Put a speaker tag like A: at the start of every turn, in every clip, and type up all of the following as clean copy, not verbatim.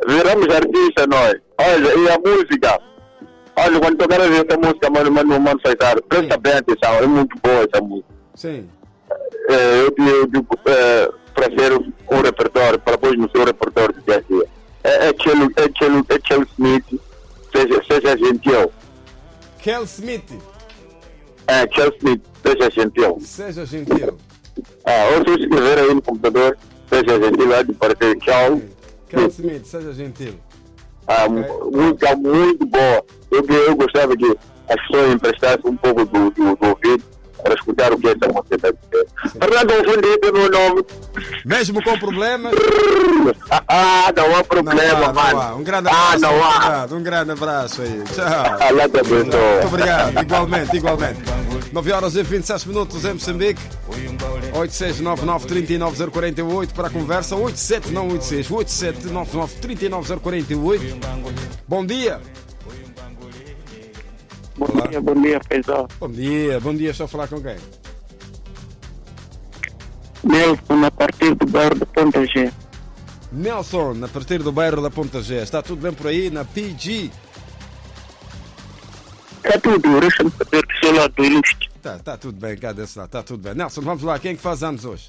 A: Viramos artistas nós. Olha, e a música? Olha, quando tocaram essa música, mano, Faisal, presta bem atenção, é muito boa essa música.
B: Sim.
A: Eu digo, para ser um repertório, para depois no seu repertório de dia a dia. É Kel Smith, seja gentil.
B: Kel Smith.
A: Kel Smith, seja gentil.
B: Seja gentil.
A: Ou se escrever aí no computador, seja gentil, vai parecer
B: Kel Smith, seja gentil.
A: Música muito boa. Eu gostava que as pessoas emprestassem um pouco do ouvido para escutar o que essa música está dizendo. Fernando, confundido no nome.
B: Mesmo com problemas?
A: Não há problema, mano.
B: Não há. Um grande abraço.
A: Não há.
B: Um grande abraço aí. Tchau.
A: Allah te abençoe.
B: Muito obrigado. Igualmente. 9 horas e 27 minutos em Moçambique. 8699-39048 para a conversa. 87, não 86. 8799-39048. Bom dia.
C: Bom dia, Faisal.
B: Bom dia. Estou a falar com quem?
C: Nelson, a partir do bairro da Ponta G.
B: Nelson, a partir do bairro da Ponta G. Está tudo bem por aí na PG?
C: Está tudo, deixa-me saber do seu lado do ilustre.
B: Tá tudo bem, cá desse lado, está tudo bem. Nelson, vamos lá, quem é que faz anos hoje?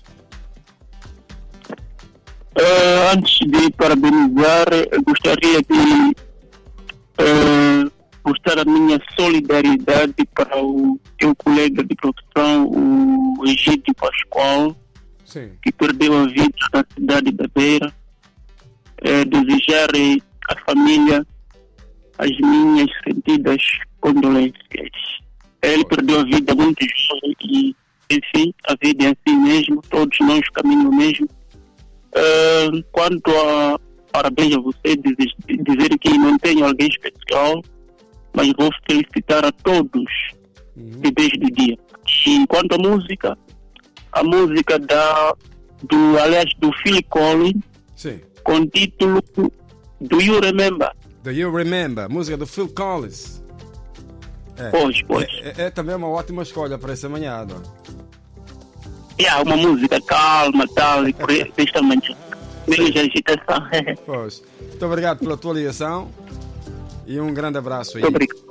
C: Antes de parabenizar, eu gostaria de mostrar a minha solidariedade para o teu colega de produção, o Egídio Pascoal,
B: Sim.
C: que perdeu a vida na cidade da Beira. Desejar à família as minhas sentidas condolências. Ele perdeu a vida muito jovem e, enfim, a vida é assim mesmo, todos nós caminhamos mesmo. Quanto a parabéns a você, dizer que não tenho alguém especial, mas vou felicitar a todos bebês do dia. E quanto à música do Phil Collins,
B: Sim.
C: com o título Do You Remember?
B: Do You Remember, música do Phil Collins.
C: Pois.
B: É também uma ótima escolha para essa manhã, não?
C: Uma música calma, tal, e por esta manhã. Menos agitação.
B: Pois. Muito obrigado pela tua ligação e um grande abraço aí.
C: Muito obrigado.